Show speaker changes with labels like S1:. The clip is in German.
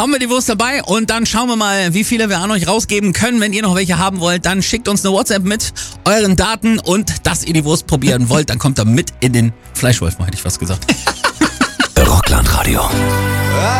S1: haben wir die Wurst dabei und dann schauen wir mal, wie viele wir an euch rausgeben können. Wenn ihr noch welche haben wollt, dann schickt uns eine WhatsApp mit euren Daten und dass ihr die Wurst probieren wollt, dann kommt er mit in den Fleischwolf, hätte ich fast gesagt.
S2: Rockland Radio.